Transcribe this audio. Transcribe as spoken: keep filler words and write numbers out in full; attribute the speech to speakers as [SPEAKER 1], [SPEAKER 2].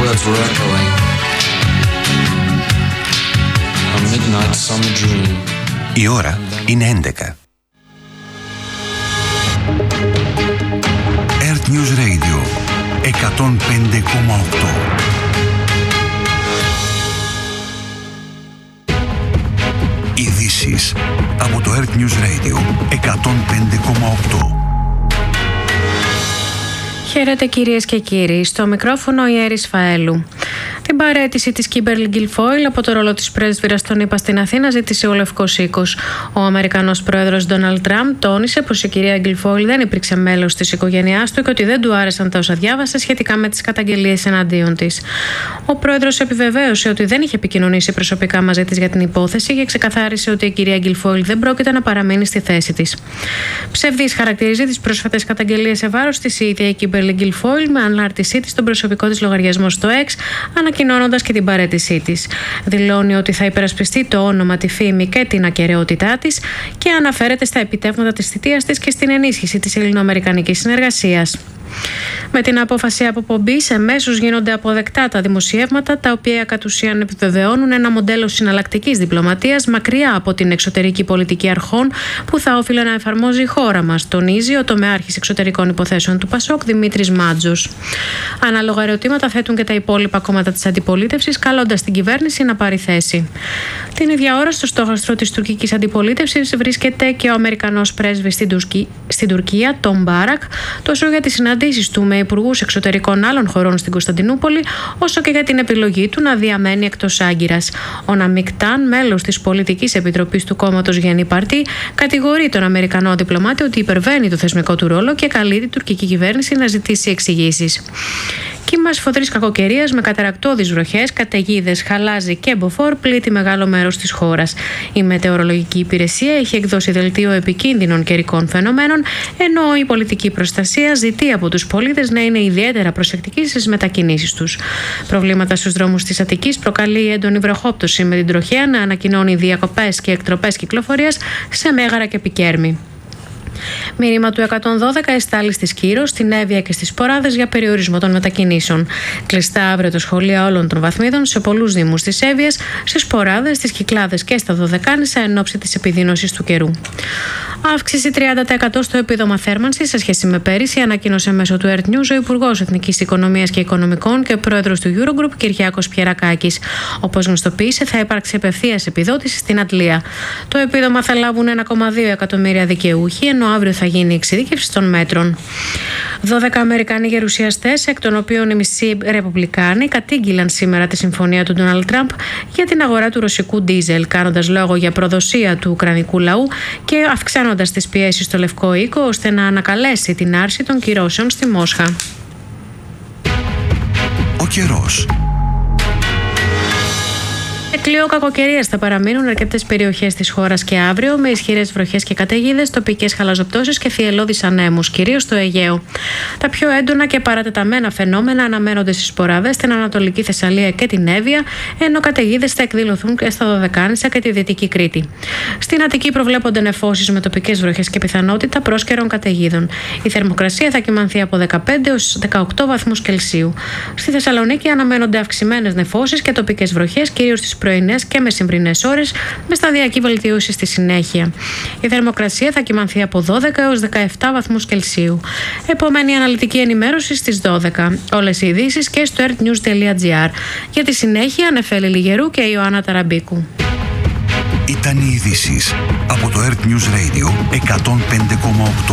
[SPEAKER 1] words were echoing. A midnight summer dream.
[SPEAKER 2] Η ώρα είναι έντεκα. Earth News Radio εκατόν πέντε κόμμα οκτώ. Ειδήσεις από το Earth News Radio εκατόν πέντε κόμμα οκτώ.
[SPEAKER 3] Χαίρετε κυρίες και κύριοι, στο μικρόφωνο η Έρης Φαέλου. Την παραίτηση της Κίμπερλι Γκιλφόιλ από το ρόλο της πρέσβυρας των ΗΠΑ στην Αθήνα ζήτησε ο Λευκός Οίκος. Ο Αμερικανός πρόεδρος Ντόναλντ Τραμπ τόνισε πως η κυρία Γκιλφόιλ δεν υπήρξε μέλος της οικογένειάς του και ότι δεν του άρεσαν τα όσα διάβασε σχετικά με τις καταγγελίες εναντίον της. Ο πρόεδρος επιβεβαίωσε ότι δεν είχε επικοινωνήσει προσωπικά μαζί της για την υπόθεση και ξεκαθάρισε ότι η κυρία Γκιλφόιλ δεν πρόκειται να παραμείνει στη θέση της. Ψευδής χαρακτηρίζει τις πρόσφατες καταγγελίες σε βάρος της η ίδια η Κίμπερλι Γκιλφόιλ με ανάρτησή της στον προσωπικό της λογαριασμό στο X, ανακοινώνοντας και την παραίτησή της. Δηλώνει ότι θα υπερασπιστεί το όνομα, τη φήμη και την ακεραιότητά της και αναφέρεται στα επιτεύγματα της θητείας της και στην ενίσχυση της ελληνοαμερικανικής συνεργασίας. Με την απόφαση αποπομπής εμέσως γίνονται αποδεκτά τα δημοσιεύματα, τα οποία κατ' ουσίαν επιβεβαιώνουν ένα μοντέλο συναλλακτικής διπλωματίας μακριά από την εξωτερική πολιτική αρχών που θα όφιλε να εφαρμόζει η χώρα μας, τονίζει ο τομεάρχης εξωτερικών υποθέσεων του Πασόκ Δημήτρης Μάντζος. Ανάλογα ερωτήματα θέτουν και τα υπόλοιπα κόμματα της αντιπολίτευσης, καλώντας την κυβέρνηση να πάρει θέση. Την ίδια ώρα, στο στόχαστρο της τουρκικής αντιπολίτευσης βρίσκεται και ο Αμερικανός πρέσβης στην, Τουρκι... στην Τουρκία, Τον Μπάρακ, τόσο για τις συναντήσεις του με υπουργούς εξωτερικών άλλων χωρών στην Κωνσταντινούπολη, όσο και για την επιλογή του να διαμένει εκτός Άγκυρας. Ο Ναμικτάν, μέλος της Πολιτικής Επιτροπής του κόμματος Γιάννη Παρτί, κατηγορεί τον Αμερικανό διπλωμάτη ότι υπερβαίνει το θεσμικό του ρόλο και καλεί την τουρκική κυβέρνηση να ζητήσει εξηγήσεις. Κύμα σφοδρής κακοκαιρίας με καταρρακτώδεις βροχές, καταιγίδες, χαλάζι και μποφόρ πλήττει μεγάλο μέρος της χώρας. Η Μετεωρολογική Υπηρεσία έχει εκδώσει δελτίο επικίνδυνων καιρικών φαινομένων, ενώ η πολιτική προστασία ζητεί από τους πολίτες να είναι ιδιαίτερα προσεκτικοί στις μετακινήσεις τους. Προβλήματα στους δρόμους της Αττικής προκαλεί η έντονη βροχόπτωση, με την τροχέα να ανακοινώνει διακοπές και εκτροπές κυκλοφορίας σε Μέγαρα και Πικέρμη. Μήνυμα του εκατόν δώδεκα εστάλει στη Σκύρο, στην Εύβοια και στις Ποράδες για περιορισμό των μετακινήσεων. Κλειστά αύριο τα σχολεία όλων των βαθμίδων σε πολλούς δήμους της Εύβοιας, στις Ποράδες, στις Κυκλάδες και στα Δωδεκάνησα εν ώψη της επιδείνωσης του καιρού. Αύξηση τριάντα τοις εκατό στο επίδομα θέρμανσης σε σχέση με πέρυσι, ανακοίνωσε μέσω του Earth News ο Υπουργός Εθνικής Οικονομίας και Οικονομικών και πρόεδρος του Eurogroup, Κυριάκος Πιερακάκης. Όπως γνωστοποίησε, θα υπάρξει απευθείας επιδότηση στην Αντλία. Το επίδομα θα λάβουν ένα κόμμα δύο εκατομμύρια δικαιούχοι, ενώ αύριο θα γίνει η εξειδίκευση των μέτρων. δώδεκα Αμερικανοί γερουσιαστές, εκ των οποίων οι μισοί Ρεπουμπλικάνοι, κατήγγειλαν σήμερα τη συμφωνία του Ντόναλντ Τραμπ για την αγορά του ρωσικού ντίζελ, κάνοντας λόγο για προδοσία του ουκρανικού λαού και αυξάνοντας τις πιέσεις στο Λευκό Οίκο ώστε να ανακαλέσει την άρση των κυρώσεων στη Μόσχα.
[SPEAKER 2] Ο καιρός.
[SPEAKER 3] Κλειό κακοκαιρίας θα παραμείνουν αρκετές περιοχές της χώρας και αύριο, με ισχυρές βροχές και καταιγίδες, τοπικές χαλαζοπτώσεις και θυελλώδεις ανέμους, κυρίως στο Αιγαίο. Τα πιο έντονα και παρατεταμένα φαινόμενα αναμένονται στις Ποράδες, στην Ανατολική Θεσσαλία και την Εύβοια, ενώ καταιγίδες θα εκδηλωθούν και στα Δωδεκάνησα και τη Δυτική Κρήτη. Στην Αττική προβλέπονται νεφώσεις με τοπικές βροχές και πιθανότητα πρόσκαιρων καταιγίδων. Η θερμοκρασία θα κυμανθεί από δεκαπέντε έως δεκαοκτώ βαθμούς Κελσίου. Στη Θεσσαλονίκη αναμένονται αυξημένες νεφώσεις και τοπικές βροχές, κυρίως στις πρωινές και μεσημβρινές ώρες, με σταδιακή βελτίωση στη συνέχεια. Η θερμοκρασία θα κυμανθεί από δώδεκα έως δεκαεπτά βαθμούς Κελσίου. Επόμενη αναλυτική ενημέρωση στις δώδεκα. Όλες οι ειδήσεις και στο earthnews τελεία gr. Για τη συνέχεια, Νεφέλη Λιγερού και Ιωάννα Ταραμπίκου.
[SPEAKER 2] Ήταν οι ειδήσεις από το Earth News Radio εκατόν πέντε κόμμα οκτώ.